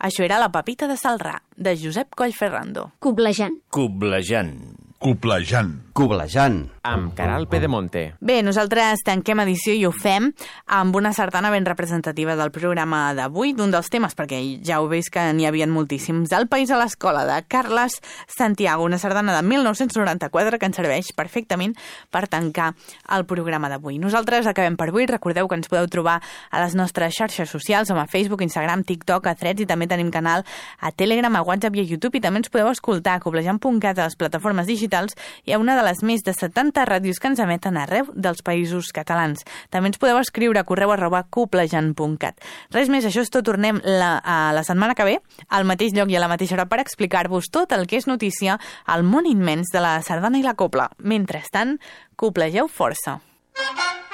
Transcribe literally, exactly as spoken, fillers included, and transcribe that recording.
Això era La Pepita de Celrà, de Josep Collferrando. Coblejant. Coblejant. Coblejant. Coblejant. Amb Caral Pedemonte. Bé, nosaltres tanquem edició i ho fem amb una sardana ben representativa del programa d'avui, d'un dels temes, perquè ja ho veus que n'hi havia moltíssims. El país a l'escola, de Carles Santiago, una sardana de mil nou-cents noranta-quatre que ens serveix perfectament per tancar el programa d'avui. Nosaltres acabem per avui. Recordeu que ens podeu trobar a les nostres xarxes socials, com a Facebook, Instagram, TikTok, a Threads, i també tenim canal a Telegram, a WhatsApp i a YouTube, i també ens podeu escoltar a coblejant punt cat a les plataformes digitals i a una de les més de setanta ràdios que ens emeten arreu dels països catalans. També ens podeu escriure a correu arroba coblejant punt cat. Res més, això és tot. Tornem la, a la setmana que ve, al mateix lloc i a la mateixa hora, per explicar-vos tot el que és notícia al món immens de la sardana i la copla. Mentrestant, coplegeu força.